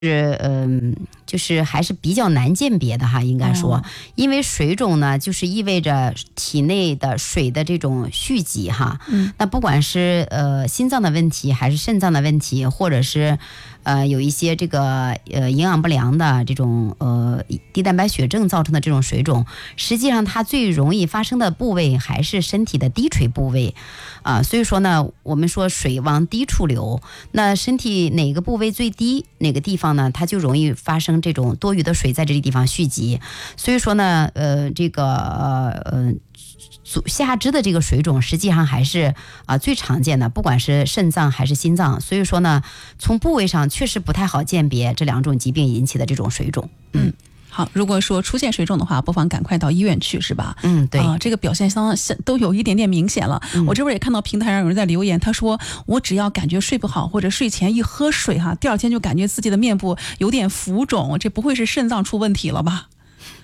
就是还是比较难鉴别的哈，应该说，因为水肿呢，就是意味着体内的水的这种蓄积哈。那不管是心脏的问题，还是肾脏的问题，或者是有一些这个营养不良的这种低蛋白血症造成的这种水肿，实际上它最容易发生的部位还是身体的低垂部位所以说呢，我们说水往低处流，那身体哪个部位最低，哪个地方呢，它就容易发生这种多余的水在这个地方蓄积。所以说呢，下肢的这个水肿实际上还是最常见的，不管是肾脏还是心脏。所以说呢，从部位上确实不太好鉴别这两种疾病引起的这种水肿。 好，如果说出现水肿的话，不妨赶快到医院去，是吧？ 对这个表现都有一点点明显了。我这边也看到平台上有人在留言，他说我只要感觉睡不好，或者睡前一喝水第二天就感觉自己的面部有点浮肿，这不会是肾脏出问题了吧？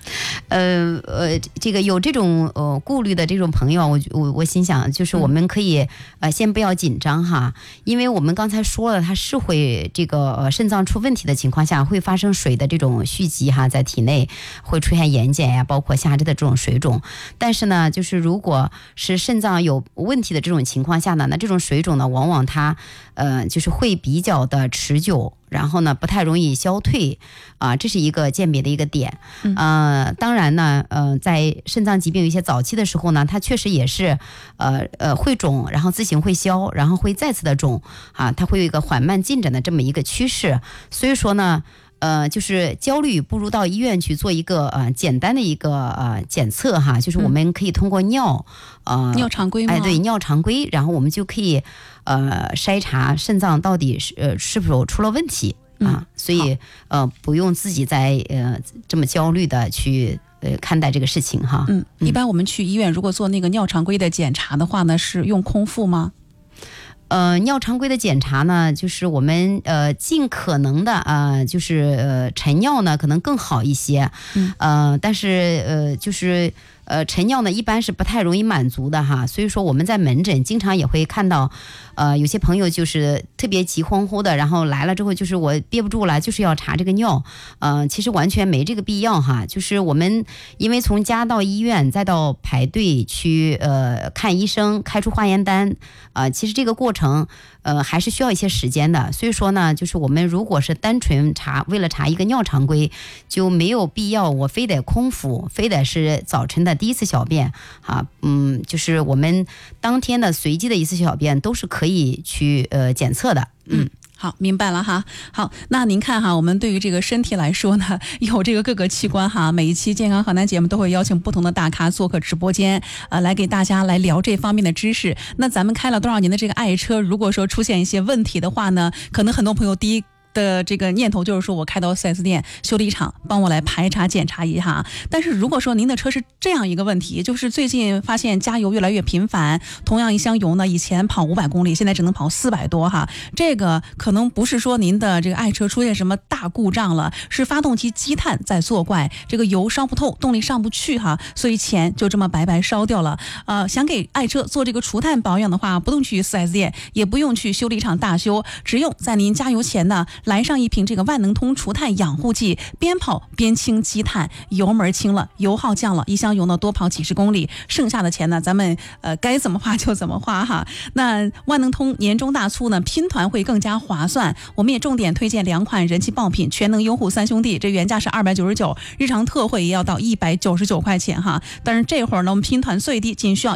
这个有这种顾虑的这种朋友，我心想，就是我们可以先不要紧张哈，因为我们刚才说了，它是会这个肾脏出问题的情况下，会发生水的这种蓄积哈，在体内会出现眼睑呀，包括下肢的这种水肿。但是呢，就是如果是肾脏有问题的这种情况下呢，那这种水肿呢，往往它就是会比较的持久。然后呢，不太容易消退这是一个鉴别的一个点。当然呢，在肾脏疾病有一些早期的时候呢，它确实也是会肿，然后自行会消，然后会再次的肿它会有一个缓慢进展的这么一个趋势。所以说呢，就是焦虑不如到医院去做一个简单的一个检测哈，就是我们可以通过尿常规吗？ 对，尿常规，然后我们就可以筛查肾脏到底是否出了问题所以不用自己在这么焦虑的去看待这个事情哈。 一般我们去医院如果做那个尿常规的检查的话呢，是用空腹吗？ 尿常规的检查呢，就是我们尽可能的就是晨尿呢可能更好一些，但是就是晨尿呢一般是不太容易满足的哈，所以说我们在门诊经常也会看到有些朋友就是特别急慌慌的，然后来了之后就是我憋不住了，就是要查这个尿，其实完全没这个必要哈，就是我们因为从家到医院再到排队去看医生开出化验单其实这个过程还是需要一些时间的，所以说呢，就是我们如果是单纯为了查一个尿常规，就没有必要我非得空腹，非得是早晨的第一次小便就是我们当天的随机的一次小便都是可以去检测的。 好，明白了哈。好，那您看哈，我们对于这个身体来说呢，有这个各个器官哈，每一期健康河南节目都会邀请不同的大咖做客直播间，来给大家来聊这方面的知识。那咱们开了多少年的这个爱车，如果说出现一些问题的话呢，可能很多朋友第一的这个念头就是说我开到 4S 店修理厂帮我来排查检查一下。但是如果说您的车是这样一个问题，就是最近发现加油越来越频繁，同样一箱油呢，以前跑500公里，现在只能跑400多哈，这个可能不是说您的这个爱车出现什么大故障了，是发动机积碳在作怪，这个油烧不透，动力上不去哈，所以钱就这么白白烧掉了。想给爱车做这个除碳保养的话，不用去 4S 店，也不用去修理厂大修，只用在您加油前呢来上一瓶这个万能通除碳养护剂，边跑边清积碳，油门轻了，油耗降了，一箱油呢多跑几十公里，剩下的钱呢咱们该怎么花就怎么花哈。那万能通年终大促呢，拼团会更加划算，我们也重点推荐2款人气爆品，全能优护3兄弟，这原价是299，日常特惠也要到199块钱哈。但是这会儿呢，我们拼团最低仅需要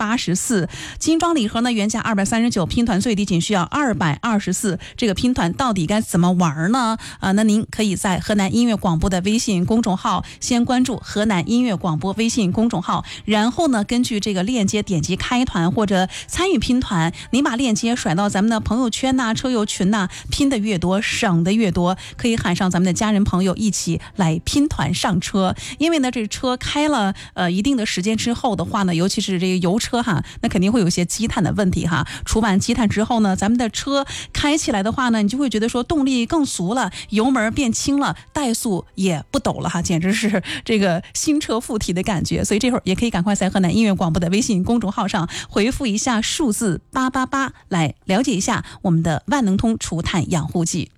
184，精装礼盒呢原价239，拼团最低仅需要224，这个拼团到底该怎么玩呢？那您可以在河南音乐广播的微信公众号先关注河南音乐广播微信公众号，然后呢根据这个链接点击开团或者参与拼团，您把链接甩到咱们的朋友圈车友群拼的越多省的越多，可以喊上咱们的家人朋友一起来拼团上车。因为呢这车开了一定的时间之后的话呢，尤其是这个油车那肯定会有一些积碳的问题除完积碳之后呢，咱们的车开起来的话呢，你就会觉得说动力更足了，油门变轻了，怠速也不抖了简直是这个新车附体的感觉。所以这会儿也可以赶快在河南音乐广播的微信公众号上回复一下数字888来了解一下我们的万能通除碳养护剂。